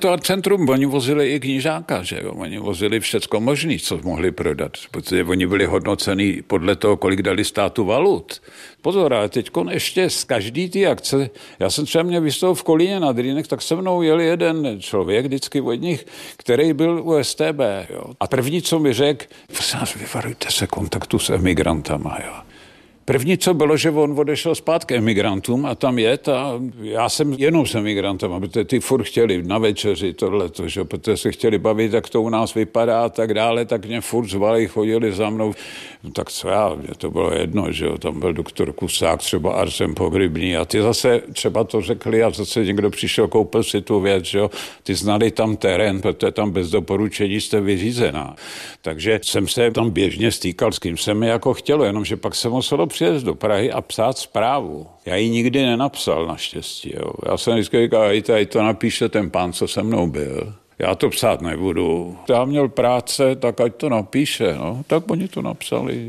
to centrum, oni vozili i knížáka, že jo? Oni vozili všecko možný, co mohli prodat, protože oni byli hodnocený podle toho, kolik dali státu valut. Pozor, ale teď ještě z každý ty akce, já jsem třeba měl vystoupil v Kolíně nad Rýnem, tak se mnou jel jeden člověk, vždycky od nich, který byl u STB. Jo? A první, co mi řekl, prosím vás, vyvarujte se kontaktu s emigrantama. Jo? První, co bylo, že on odešel zpátky emigrantům a tam jet a já jsem jenom s emigrantem, protože ty furt chtěli na večeři tohleto, že? Protože se chtěli bavit, jak to u nás vypadá a tak dále, tak mě furt zvali, chodili za mnou. No, tak co já, mě to bylo jedno, že jo, tam byl doktor Kusák, třeba Arsén Pogrybný a ty zase třeba to řekli a zase někdo přišel, koupil si tu věc, že jo, ty znali tam terén, protože tam bez doporučení jste vyřízená. Takže jsem se tam běžně stýkal, s kým se mi jako chtělo, jenomže pak se muselo přijet do Prahy a psát zprávu. Já ji nikdy nenapsal naštěstí. Jo. Já jsem vždycky říkal, i to napíše ten pán, co se mnou byl. Já to psát nebudu. Já měl práce, tak ať to napíše. No. Tak oni to napsali.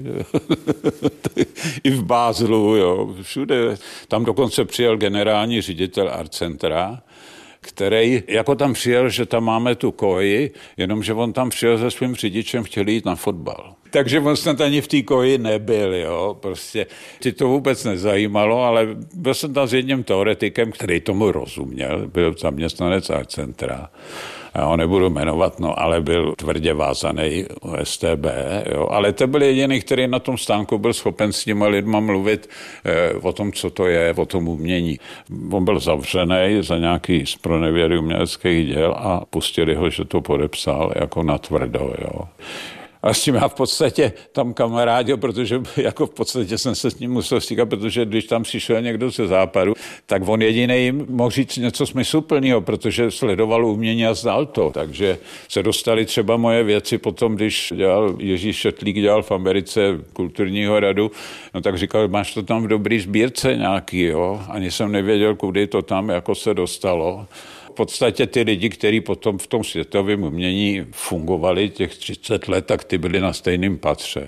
I v Bázlu, jo. Všude. Tam dokonce přijel generální ředitel Art Centra, který jako tam přijel, že tam máme tu koji, jenomže on tam přijel se svým řidičem, chtěl jít na fotbal. Takže on snad ani v té koji nebyl, jo, prostě ty to vůbec nezajímalo, ale byl jsem tam s jedním teoretikem, který tomu rozuměl, byl zaměstnanec Art Centra. Já ho nebudu jmenovat, no, ale byl tvrdě vázaný u STB, jo. Ale to byl jediný, který na tom stánku byl schopen s těma lidma mluvit o tom, co to je, o tom umění. On byl zavřený za nějaký zpronevěry uměleckých děl a pustili ho, že to podepsal jako natvrdo, jo. A s tím já v podstatě tam kamarádil, protože jako v podstatě jsem se s ním musel stýkat, protože když tam přišel někdo ze západu, tak on jediný mohl říct něco smysluplného, protože sledoval umění a znal to. Takže se dostali třeba moje věci potom, když Jiří Šetlík dělal v Americe kulturního radu, no tak říkal, máš to tam v dobrý sbírce nějaký, jo? Ani jsem nevěděl, kudy to tam jako se dostalo. V podstatě ty lidi, kteří potom v tom světovém umění fungovali těch 30 let, tak ty byli na stejném patře.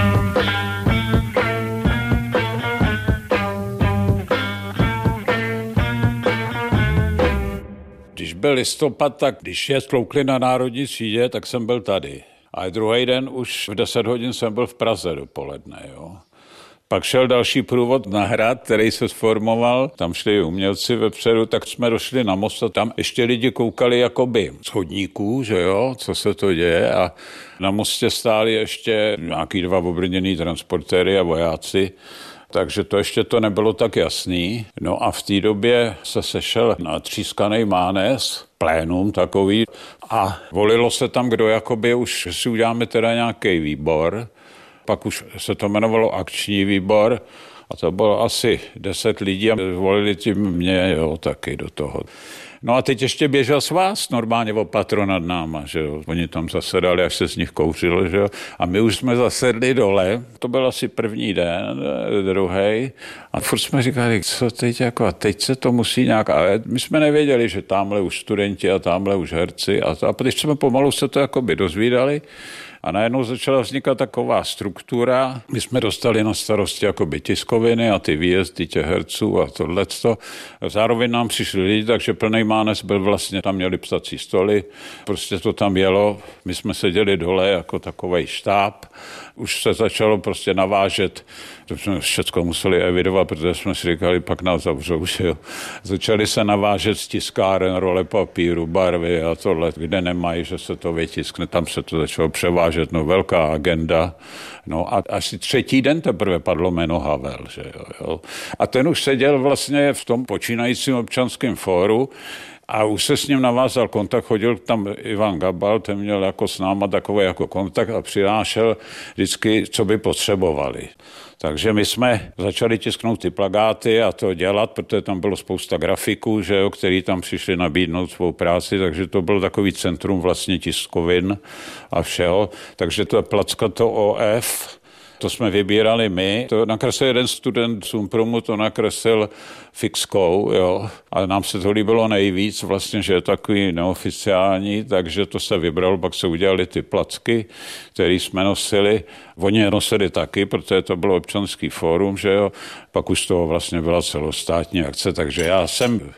Když byl listopad, tak když je stloukli na Národní třídě, tak jsem byl tady. A druhý den už v 10 hodin jsem byl v Praze dopoledne, jo. Pak šel další průvod na hrad, který se sformoval, tam šli umělci vepředu, tak jsme došli na most a tam ještě lidi koukali jakoby z chodníků, že jo, co se to děje a na mostě stáli ještě nějaký 2 obrněný transportéry a vojáci, takže to ještě to nebylo tak jasný. No a v té době se sešel natřískaný mánes, plénum takový a volilo se tam, kdo jakoby už si uděláme teda nějaký výbor. Pak už se to jmenovalo akční výbor a to bylo asi 10 lidí a volili tím mě, jo, taky do toho. No a teď ještě běžel svaz normálně o patro nad náma, že jo. Oni tam zasedali, až se z nich kouřilo, že jo. A my už jsme zasedli dole, to byl asi první den, druhý. A furt jsme říkali, co teď jako, a teď se to musí nějak, ale my jsme nevěděli, že tamhle už studenti a tamhle už herci a když jsme pomalu se to jakoby dozvídali, a najednou začala vznikat taková struktura. My jsme dostali na starosti jakoby tiskoviny a ty výjezdy těch herců a tohleto. Zároveň nám přišli lidi, takže plný mánes byl vlastně, tam měli psací stoly, prostě to tam jelo. My jsme seděli dole jako takovej štáb. Už se začalo prostě navážet, to jsme všechno museli evidovat, protože jsme si říkali, pak nás zavřou, že jo. Začali se navážet z tiskáren, role papíru, barvy a tohle, kde nemají, že se to vytiskne, tam se to začalo převážet, no velká agenda. No a asi 3. den teprve padlo jméno Havel, že jo. A ten už seděl vlastně v tom počínajícím občanském fóru, a už se s ním navázal kontakt, chodil tam Ivan Gabal, ten měl jako s náma takový jako kontakt a přinášel vždycky, co by potřebovali. Takže my jsme začali tisknout ty plakáty a to dělat, protože tam bylo spousta grafiků, že jo, který tam přišli nabídnout svou práci, takže to byl takový centrum vlastně tiskovin a všeho. Takže to je Plackato OF, to jsme vybírali my. To nakreslil jeden student Sumpromu, to nakreslil fixkou, jo. Ale nám se to líbilo nejvíc, vlastně, že je takový neoficiální, takže to se vybralo, pak se udělali ty placky, které jsme nosili. Oni je nosili taky, protože to bylo občanský fórum, že jo. Pak už z toho vlastně byla celostátní akce, takže já jsem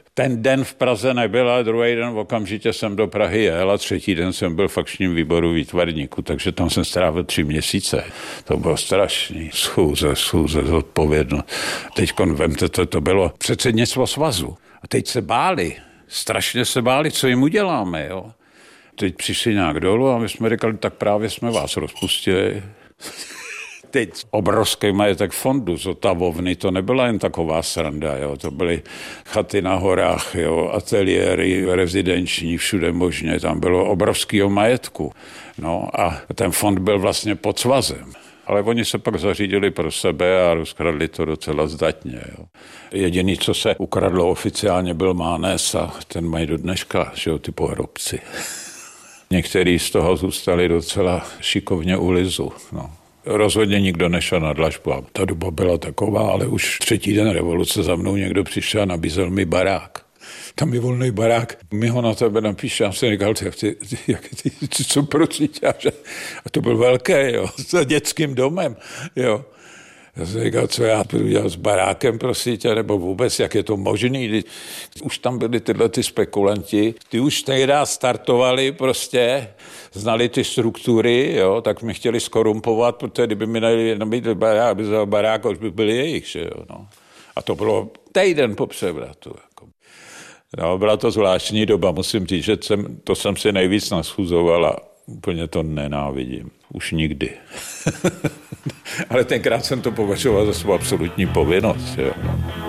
ten den v Praze nebyl, ale druhý den okamžitě jsem do Prahy jel a třetí den jsem byl v akčním výboru výtvarníků, takže tam jsem strávil 3 měsíce. To bylo strašný. Schůze, zodpovědnost. Teďkon vemte, to bylo předsednictvo svazu. A teď se báli, strašně se báli, co jim uděláme, jo. Teď přišli nějak dolů a my jsme říkali, tak právě jsme vás rozpustili. Teď obrovský majetek fondu z Otavovny, to nebyla jen taková sranda, jo. To byly chaty na horách, jo, ateliéry rezidenční, všude možně, tam bylo obrovského majetku. No a ten fond byl vlastně pod svazem. Ale oni se pak zařídili pro sebe a rozkradli to docela zdatně. Jo. Jediný, co se ukradlo oficiálně, byl Mánes a ten mají do dneška, že jo, ty pohrobci. Někteří z toho zůstali docela šikovně u lizu, no. Rozhodně nikdo nešel na dlažbu. Ta doba byla taková, ale už 3. den revoluce za mnou někdo přišel a nabízel mi barák. Tam je volný barák, mi ho na tebe napíše. Já jsem říkal, co prosíte? A to byl velký, jo, s dětským domem, jo. Já jsem říkal, co já budu dělat s barákem, prosíte, nebo vůbec, jak je to možný. Už tam byli tyhle ty spekulanti, ty už tehdy startovali prostě, znali ty struktury, jo, tak mi chtěli skorumpovat, protože kdyby mi nabídli barák, aby za barák, už by byli jejich, že jo, no. A to bylo týden po převratu, jako. No, byla to zvláštní doba, musím říct, že jsem si nejvíc naschuzoval a úplně to nenávidím. Už nikdy. Ale tenkrát jsem to považoval za svou absolutní povinnost. Jo.